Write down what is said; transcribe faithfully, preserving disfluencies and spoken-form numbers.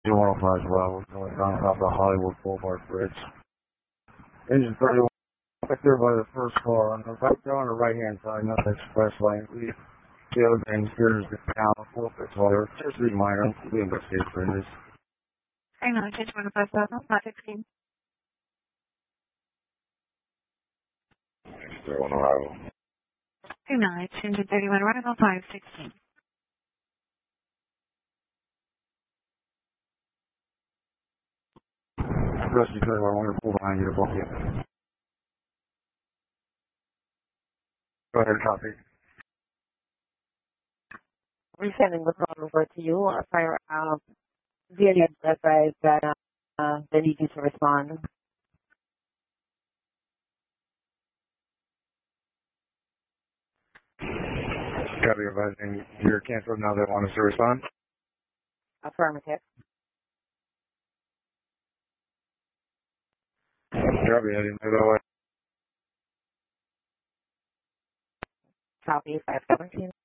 one oh five Bravo, going down off the Hollywood Boulevard Bridge. Engine thirty-one, right there by the first car on the right there on the right hand side, not the express lane. We the other thing here's the down a little bit taller. Just be minor. We investigate for this. Hang on, change one oh five Bravo, five sixteen. thirty-one arrival. Two nine, engine thirty-one arrival, five sixteen. Rescue thirty-one, we're going to pull behind you to book you. Go ahead, copy. Resending the call over to you. Uh, fire, uh, via the advice that uh, they need you to respond. Copy, advising you're canceled now. They want us to respond. Affirmative. Copy, heading the other way. Copy five seventeen.